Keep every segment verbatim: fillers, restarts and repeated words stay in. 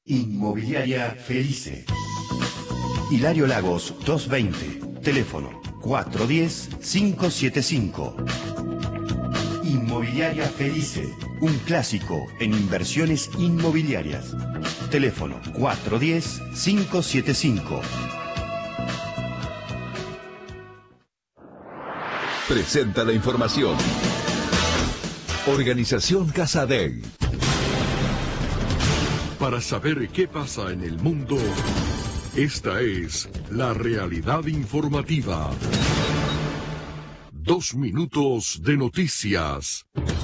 Inmobiliaria Felice. Hilario Lagos doscientos veinte. Teléfono cuatro uno cero, cinco siete cinco. Inmobiliaria Felice. Un clásico en inversiones inmobiliarias. Teléfono cuatro uno cero, cinco siete cinco. Presenta la información. Organización Casadei. Para saber qué pasa en el mundo, esta es la realidad informativa. Dos minutos de noticias.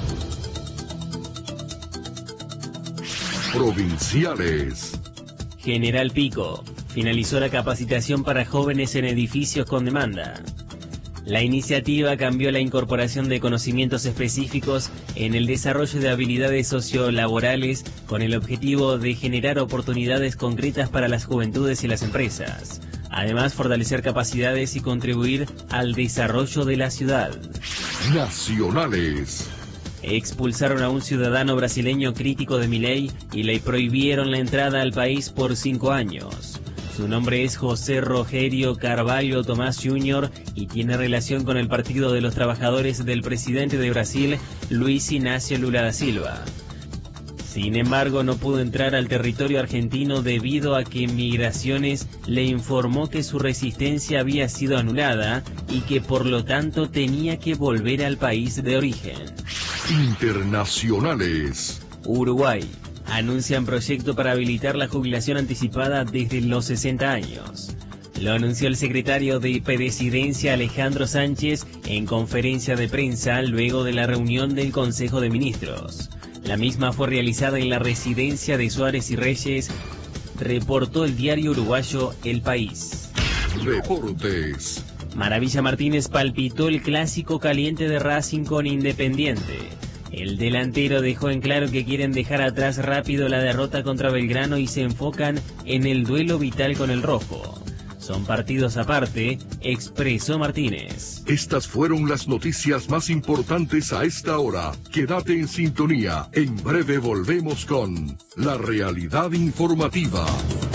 Provinciales. General Pico. Finalizó la capacitación para jóvenes en edificios con demanda. La iniciativa cambió la incorporación de conocimientos específicos en el desarrollo de habilidades sociolaborales con el objetivo de generar oportunidades concretas para las juventudes y las empresas. Además, fortalecer capacidades y contribuir al desarrollo de la ciudad. Nacionales. Expulsaron a un ciudadano brasileño crítico de Milei y le prohibieron la entrada al país por cinco años. Su nombre es José Rogerio Carvalho Tomás júnior y tiene relación con el Partido de los Trabajadores del presidente de Brasil, Luis Inácio Lula da Silva. Sin embargo, no pudo entrar al territorio argentino debido a que Migraciones le informó que su resistencia había sido anulada y que por lo tanto tenía que volver al país de origen. Internacionales. Uruguay. Anuncian proyecto para habilitar la jubilación anticipada desde los sesenta años. Lo anunció el secretario de Presidencia Alejandro Sánchez en conferencia de prensa luego de la reunión del Consejo de Ministros. La misma fue realizada en la residencia de Suárez y Reyes, reportó el diario uruguayo El País. Deportes. Maravilla Martínez palpitó el clásico caliente de Racing con Independiente. El delantero dejó en claro que quieren dejar atrás rápido la derrota contra Belgrano y se enfocan en el duelo vital con el rojo. Son partidos aparte, expresó Martínez. Estas fueron las noticias más importantes a esta hora. Quédate en sintonía. En breve volvemos con la realidad informativa.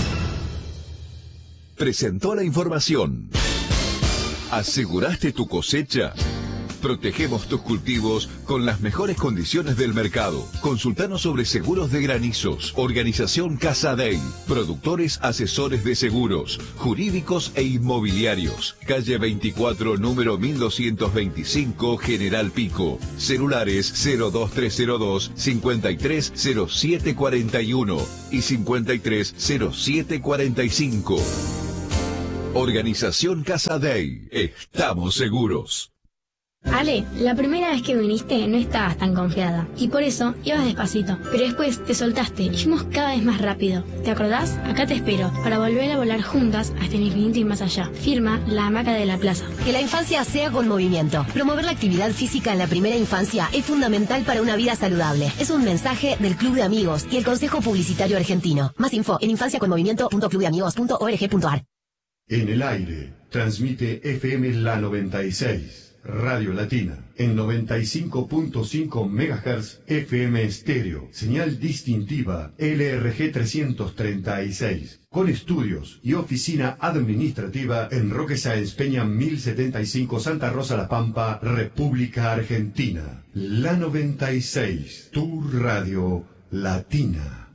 Presentó la información. ¿Aseguraste tu cosecha? Protegemos tus cultivos con las mejores condiciones del mercado. Consultanos sobre seguros de granizos. Organización Casadei. Productores asesores de seguros, jurídicos e inmobiliarios. Calle veinticuatro, número mil doscientos veinticinco, General Pico. Celulares cero dos tres cero dos, cincuenta y tres cero siete cuarenta y uno y cincuenta y tres cero siete cuarenta y cinco. Organización Casadei. Estamos seguros. Ale, la primera vez que viniste no estabas tan confiada y por eso ibas despacito, pero después te soltaste y fuimos cada vez más rápido. ¿Te acordás? Acá te espero para volver a volar juntas hasta el infinito y más allá. Firma La Hamaca de la Plaza. Que la infancia sea con movimiento. Promover la actividad física en la primera infancia es fundamental para una vida saludable. Es un mensaje del Club de Amigos y el Consejo Publicitario Argentino. Más info en infancia con movimiento punto club de amigos punto org punto ar. En el aire, transmite F M La noventa y seis. Radio Latina, en noventa y cinco punto cinco megahertz F M estéreo, señal distintiva L R G trescientos treinta y seis, con estudios y oficina administrativa en Roque Sáenz Peña mil setenta y cinco, Santa Rosa La Pampa, República Argentina. La noventa y seis, tu radio latina.